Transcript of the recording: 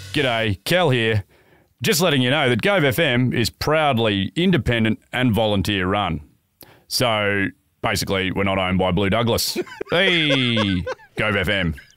G'day, Cal here. Just letting you know that Gove FM is proudly independent and volunteer run. So basically, we're not owned by Blue Douglas. Hey, Gove FM.